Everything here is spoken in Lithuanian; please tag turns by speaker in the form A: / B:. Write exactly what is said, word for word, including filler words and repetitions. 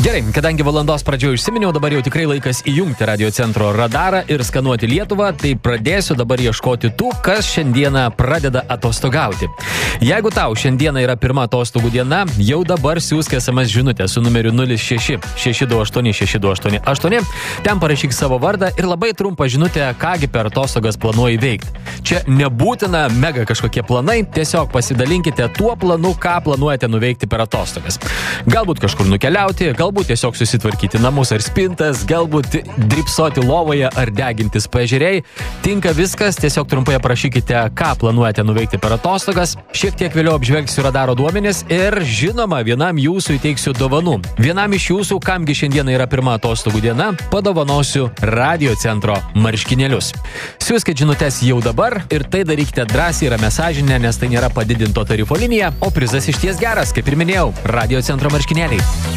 A: Gerai, kadangi valandos pradžioje užsiminiau, dabar jau tikrai laikas įjungti Radio Centro radarą ir skanuoti Lietuvą, tai pradėsiu dabar ieškoti tų, kas šiandieną pradeda atostogauti. Jeigu tau šiandieną yra pirma atostogų diena, jau dabar siųsk es em es žinutę su numeriu nulis šeši šeši du aštuoni šeši du aštuoni aštuoni, ten parašyk savo vardą ir labai trumpą žinutę, kągi per atostogas planuoji veikti. Čia nebūtina mega kažkokie planai, tiesiog pasidalinkite tuo planu, ką planuojate nuveikti per atostogas. Galbūt kažkur nukeliauti, galbūt tiesiog susitvarkyti namus ar spintas, galbūt dripsoti lovoje ar degintis paežeriai. Tinka viskas, tiesiog trumpai aprašykite, ką planuojate nuveikti per atostogas. Šiek tiek vėliau apžvelgsiu radaro duomenis ir žinoma, vienam jūsų įteiksiu dovanų. Vienam iš jūsų, kamgi šiandieną yra pirma atostogų diena, padovanosiu Radio Centro marškinėlius. Siųskite žinutes jau dabar ir tai darykite drąsiai ir ramia sąžine, nes tai nėra padidinto tarifo linija, o prizas išties geras, kaip ir minėjau, Radio Centro marškinėliai.